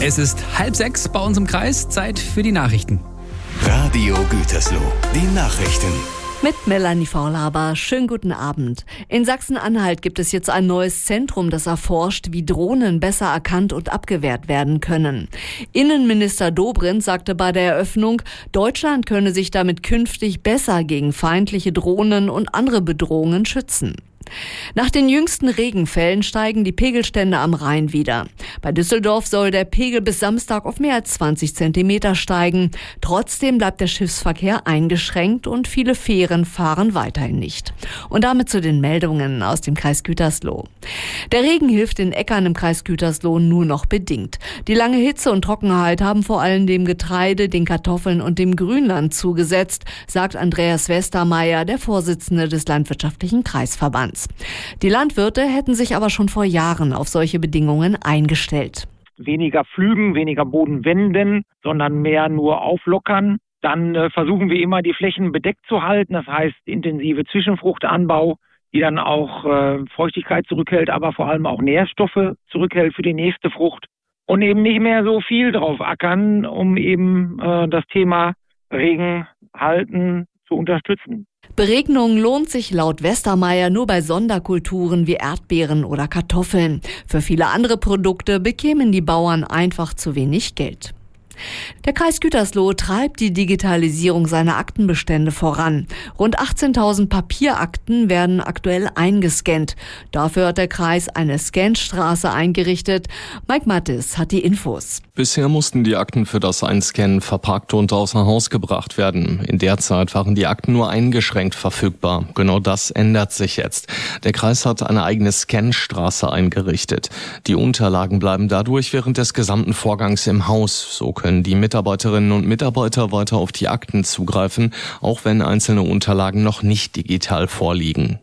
Es ist 5:30 bei uns im Kreis. Zeit für die Nachrichten. Radio Gütersloh, die Nachrichten. Mit Melanie Vorlaber. Schönen guten Abend. In Sachsen-Anhalt gibt es jetzt ein neues Zentrum, das erforscht, wie Drohnen besser erkannt und abgewehrt werden können. Innenminister Dobrindt sagte bei der Eröffnung, Deutschland könne sich damit künftig besser gegen feindliche Drohnen und andere Bedrohungen schützen. Nach den jüngsten Regenfällen steigen die Pegelstände am Rhein wieder. Bei Düsseldorf soll der Pegel bis Samstag auf mehr als 20 Zentimeter steigen. Trotzdem bleibt der Schiffsverkehr eingeschränkt und viele Fähren fahren weiterhin nicht. Und damit zu den Meldungen aus dem Kreis Gütersloh. Der Regen hilft den Äckern im Kreis Gütersloh nur noch bedingt. Die lange Hitze und Trockenheit haben vor allem dem Getreide, den Kartoffeln und dem Grünland zugesetzt, sagt Andreas Westermeier, der Vorsitzende des Landwirtschaftlichen Kreisverbands. Die Landwirte hätten sich aber schon vor Jahren auf solche Bedingungen eingestellt. Weniger pflügen, weniger Boden wenden, sondern mehr nur auflockern. Dann versuchen wir immer, die Flächen bedeckt zu halten. Das heißt intensive Zwischenfruchtanbau, die dann auch Feuchtigkeit zurückhält, aber vor allem auch Nährstoffe zurückhält für die nächste Frucht. Und eben nicht mehr so viel drauf ackern, um eben das Thema Regen halten zu unterstützen. Beregnung lohnt sich laut Westermeier nur bei Sonderkulturen wie Erdbeeren oder Kartoffeln. Für viele andere Produkte bekämen die Bauern einfach zu wenig Geld. Der Kreis Gütersloh treibt die Digitalisierung seiner Aktenbestände voran. Rund 18.000 Papierakten werden aktuell eingescannt. Dafür hat der Kreis eine Scanstraße eingerichtet. Mike Mattis hat die Infos. Bisher mussten die Akten für das Einscannen verpackt und außer Haus gebracht werden. In der Zeit waren die Akten nur eingeschränkt verfügbar. Genau das ändert sich jetzt. Der Kreis hat eine eigene Scanstraße eingerichtet. Die Unterlagen bleiben dadurch während des gesamten Vorgangs im Haus. So können die Mitarbeiterinnen und Mitarbeiter weiter auf die Akten zugreifen, auch wenn einzelne Unterlagen noch nicht digital vorliegen.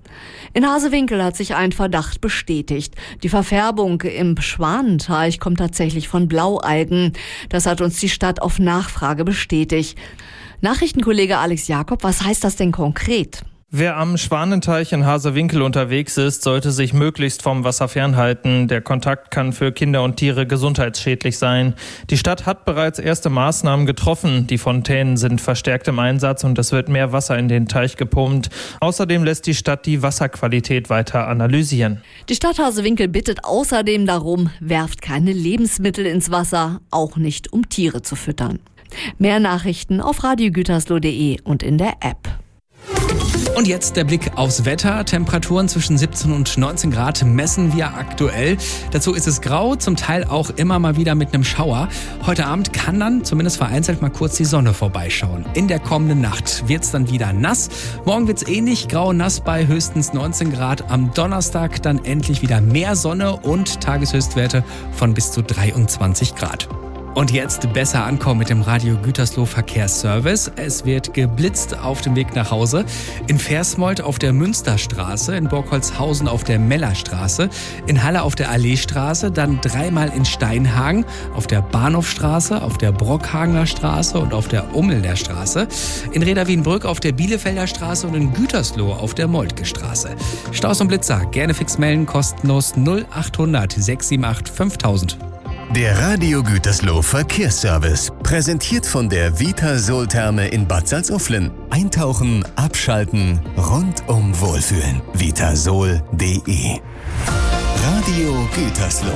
In Hasewinkel hat sich ein Verdacht bestätigt. Die Verfärbung im Schwanenteich kommt tatsächlich von Blaualgen. Das hat uns die Stadt auf Nachfrage bestätigt. Nachrichtenkollege Alex Jakob, was heißt das denn konkret? Wer am Schwanenteich in Hasewinkel unterwegs ist, sollte sich möglichst vom Wasser fernhalten. Der Kontakt kann für Kinder und Tiere gesundheitsschädlich sein. Die Stadt hat bereits erste Maßnahmen getroffen. Die Fontänen sind verstärkt im Einsatz und es wird mehr Wasser in den Teich gepumpt. Außerdem lässt die Stadt die Wasserqualität weiter analysieren. Die Stadt Hasewinkel bittet außerdem darum, werft keine Lebensmittel ins Wasser, auch nicht um Tiere zu füttern. Mehr Nachrichten auf radiogütersloh.de und in der App. Und jetzt der Blick aufs Wetter. Temperaturen zwischen 17 und 19 Grad messen wir aktuell. Dazu ist es grau, zum Teil auch immer mal wieder mit einem Schauer. Heute Abend kann dann zumindest vereinzelt mal kurz die Sonne vorbeischauen. In der kommenden Nacht wird es dann wieder nass. Morgen wird es ähnlich grau nass bei höchstens 19 Grad. Am Donnerstag dann endlich wieder mehr Sonne und Tageshöchstwerte von bis zu 23 Grad. Und jetzt besser ankommen mit dem Radio Gütersloh Verkehrsservice. Es wird geblitzt auf dem Weg nach Hause. In Versmold auf der Münsterstraße, in Burgholzhausen auf der Mellerstraße, in Halle auf der Alleestraße, dann dreimal in Steinhagen, auf der Bahnhofstraße, auf der Brockhagener Straße und auf der Ummelder Straße, in Reda-Wienbrück auf der Bielefelder Straße und in Gütersloh auf der Moltke Straße. Staus und Blitzer gerne fix melden, kostenlos 0800 678 5000. Der Radio Gütersloh Verkehrsservice, präsentiert von der Vitasol-Therme in Bad Salzuflen. Eintauchen, abschalten, rundum wohlfühlen. Vitasol.de. Radio Gütersloh.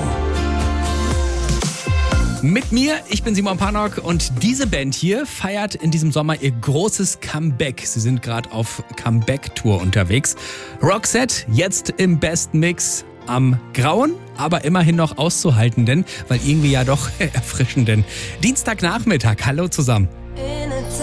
Mit mir, ich bin Simon Panok und diese Band hier feiert in diesem Sommer ihr großes Comeback. Sie sind gerade auf Comeback-Tour unterwegs. Roxette, jetzt im besten Mix. Am grauen, aber immerhin noch auszuhaltenden, weil irgendwie ja doch erfrischenden Dienstagnachmittag. Hallo zusammen.